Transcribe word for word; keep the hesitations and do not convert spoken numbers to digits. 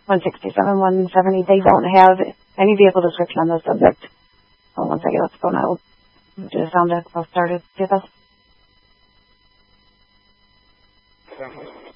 one sixty-seven, one seventy, they don't have any vehicle description on the subject. Oh, one second, let's go now. Do the sound check. I'll start it. Get us.